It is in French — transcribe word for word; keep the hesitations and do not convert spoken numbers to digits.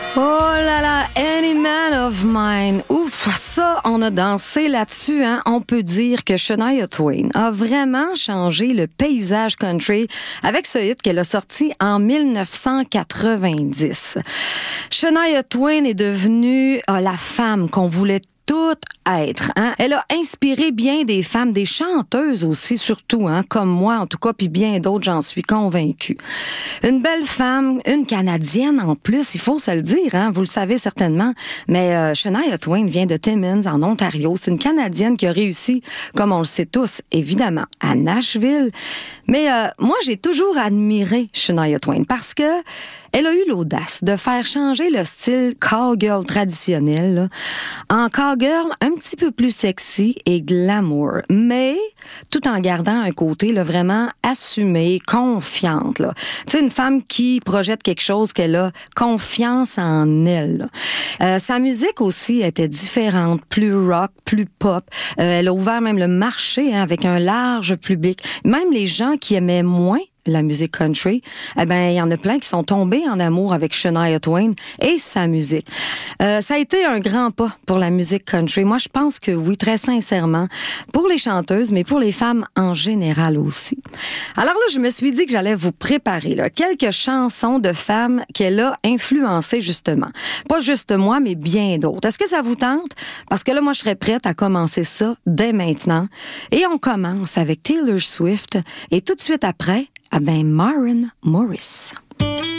Oh là là, Any Man of Mine. Ouf, ça, on a dansé là-dessus, hein. On peut dire que Shania Twain a vraiment changé le paysage country avec ce hit qu'elle a sorti en dix-neuf cent quatre-vingt-dix. Shania Twain est devenue euh, la femme qu'on voulait tout être. Hein? Elle a inspiré bien des femmes, des chanteuses aussi, surtout, hein, comme moi, en tout cas, puis bien d'autres, j'en suis convaincue. Une belle femme, une Canadienne en plus, il faut se le dire, hein, vous le savez certainement, mais euh, Shania Twain vient de Timmins, en Ontario. C'est une Canadienne qui a réussi, comme on le sait tous, évidemment, à Nashville. Mais euh, moi, j'ai toujours admiré Shania Twain parce que elle a eu l'audace de faire changer le style cowgirl traditionnel là, en cowgirl un petit peu plus sexy et glamour, mais tout en gardant un côté là, vraiment assumé, confiante. Là. Tu sais, une femme qui projette quelque chose qu'elle a confiance en elle. Euh, sa musique aussi était différente, plus rock, plus pop. Euh, elle a ouvert même le marché hein, avec un large public. Même les gens qui aimaient moins la musique country, eh ben il y en a plein qui sont tombés en amour avec Shania Twain et sa musique. Euh, ça a été un grand pas pour la musique country. Moi, je pense que oui, très sincèrement, pour les chanteuses, mais pour les femmes en général aussi. Alors là, je me suis dit que j'allais vous préparer là, quelques chansons de femmes qu'elle a influencées justement. Pas juste moi, mais bien d'autres. Est-ce que ça vous tente? Parce que là, moi, je serais prête à commencer ça dès maintenant. Et on commence avec Taylor Swift et tout de suite après, ah ben, Maren Morris.